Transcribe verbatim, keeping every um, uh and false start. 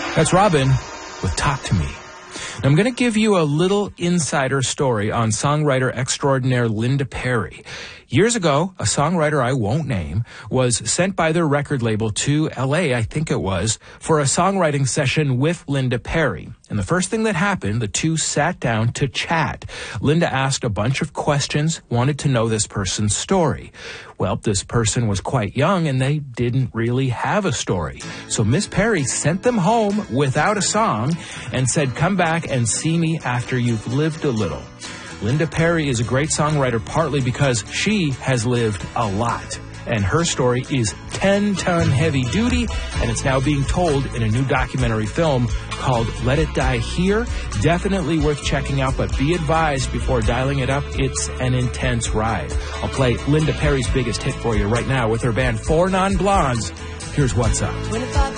That's Robin with Talk to Me. Now, I'm going to give you a little insider story on songwriter extraordinaire Linda Perry. Years ago, a songwriter I won't name was sent by their record label to L A, I think it was, for a songwriting session with Linda Perry. And the first thing that happened, the two sat down to chat. Linda asked a bunch of questions, wanted to know this person's story. Well, this person was quite young and they didn't really have a story. So Miss Perry sent them home without a song and said, come back and see me after you've lived a little. Linda Perry is a great songwriter partly because she has lived a lot. And her story is ten-ton heavy duty, and it's now being told in a new documentary film called Let It Die Here. Definitely worth checking out, but be advised before dialing it up, it's an intense ride. I'll play Linda Perry's biggest hit for you right now with her band Four Non-Blondes. Here's What's Up.